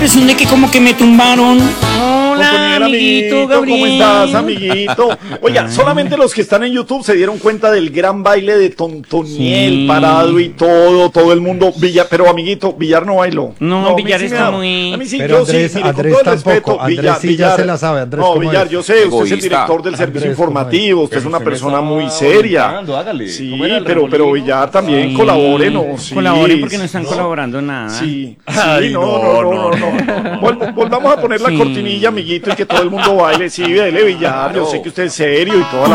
impresión de que como que me tumbaron. Hola, Otoniel, amiguito Gabriel. ¿Cómo estás, amiguito? Oiga, solamente los que están en YouTube se dieron cuenta del gran baile de Tontoniel, Sí. parado y todo el mundo. Pero amiguito, Villar no bailó. No, a mí Villar sí está da- muy... A mí sí, Pero yo Andrés, sí, mire, Andrés con todo el tampoco. respeto, Andrés sí ya se la sabe. Andrés, no, ¿cómo Villar, es? yo sé, usted es el Egoísta. director del servicio Andrés, ¿cómo informativo, usted es una Pero usted persona me muy está seria. orientando, hágale. Sí, ¿Cómo era el pero remolino? Villar también Sí. colabore, ¿no? Sí, Colaboren porque no están no. colaborando nada. Sí, Ay, sí, no. Volvamos a poner la Sí. cortinilla, amiguito, y que todo el mundo baile. Sí, dele, Villar, yo sé que usted es serio y toda la